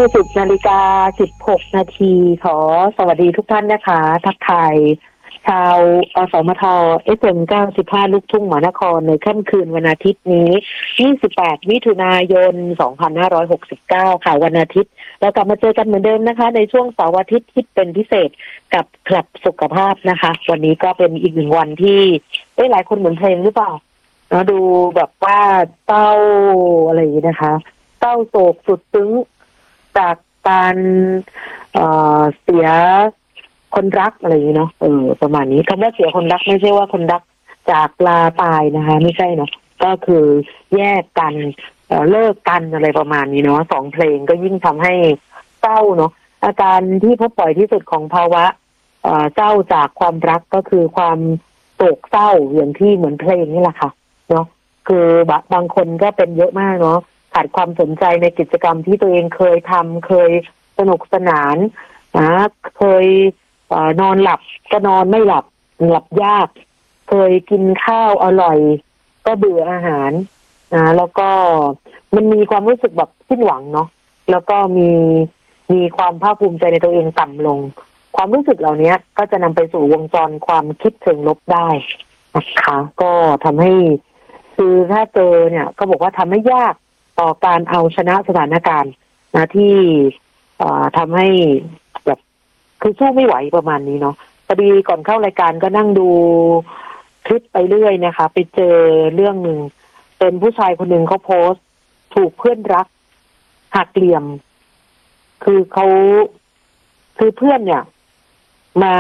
10:16 นาทีขอสวัสดีทุกท่านนะคะทักทายชาวอสมทFM 95ลูกทุ่งมหานครในค่ำคืนวันอาทิตย์นี้28มิถุนายน2569ค่ะวันอาทิตย์เรากลับมาเจอกันเหมือนเดิมนะคะในช่วงเสาร์อาทิตย์ที่เป็นพิเศษกับคลับสุขภาพนะคะวันนี้ก็เป็นอีกหนึ่งวันที่หลายคนเหมือนเพลงหรือเปล่าดูแบบว่าเศร้าอะไรอย่างนี้นะคะเศร้าโศกสุดซึ้งจากการเสียคนรักอะไรอย่างนี้เนาะประมาณนี้คำว่าเสียคนรักไม่ใช่ว่าคนรักจากลาตายนะคะไม่ใช่เนาะก็คือแยกกันเลิกกันอะไรประมาณนี้เนาะ2เพลงก็ยิ่งทำให้เศร้าเนาะอาการที่พบบ่อยที่สุดของภาวะเศร้าจากความรักก็คือความโศกเศร้าอย่างที่เหมือนเพลงนี่แหละค่ะเนาะคือบางคนก็เป็นเยอะมากเนาะขาดความสนใจในกิจกรรมที่ตัวเองเคยทำเคยสนุกสนานเคยนอนหลับก็นอนไม่หลับยากเคยกินข้าวอร่อยก็เบื่ออาหารแล้วก็มันมีความรู้สึกแบบสิ้นหวังเนาะแล้วก็มีความภาคภูมิใจในตัวเองต่ำลงความรู้สึกเหล่านี้ก็จะนำไปสู่วงจรความคิดเชิงลบได้นะคะก็ทำให้คือถ้าเจอเนี่ยก็บอกว่าทำให้ยากต่อการเอาชนะสถานการณ์ที่ทำให้แบบคือสู้ไม่ไหวประมาณนี้เนาะพอดีก่อนเข้ารายการก็นั่งดูคลิปไปเรื่อยนะคะไปเจอเรื่องหนึ่งเป็นผู้ชายคนหนึ่งเขาโพสต์ถูกเพื่อนรักหักเหลี่ยมคือเพื่อนเนี่ยมา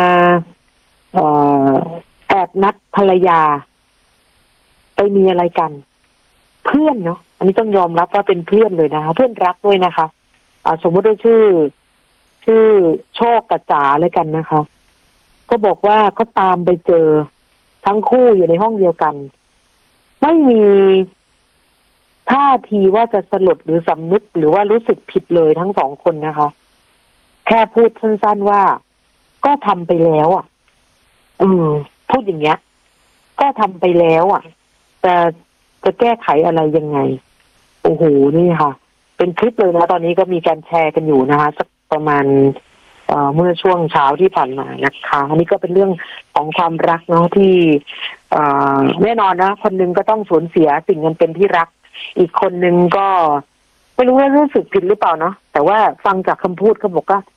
แอบนัดภรรยาไปมีอะไรกันเพื่อนเนาะอันนี้ต้องยอมรับว่าเป็นเพื่อนเลยนะคะเพื่อนรักด้วยนะคะสมมติว่าชื่อโชคกับจ๋าเลยกันนะคะก็บอกว่าเขาตามไปเจอทั้งคู่อยู่ในห้องเดียวกันไม่มีท่าทีว่าจะสลดหรือสำนึกหรือว่ารู้สึกผิดเลยทั้งสองคนนะคะแค่พูดสั้นๆว่าก็ทำไปแล้วพูดอย่างเงี้ยก็ทำไปแล้วจะแก้ไขอะไรยังไงโอ้โหนี่ค่ะเป็นคลิปเลยนะตอนนี้ก็มีการแชร์กันอยู่นะคะสักประมาณเมื่อช่วงเช้าที่ผ่านมานะคะอันนี้ก็เป็นเรื่องของความรักเนาะที่แน่นอนนะคนนึงก็ต้องสูญเสียสิ่งนั้นเป็นที่รักอีกคนนึงก็ไม่รู้ว่ารู้สึกผิดหรือเปล่าเนาะแต่ว่าฟังจากคำพูดเขาบอกว่า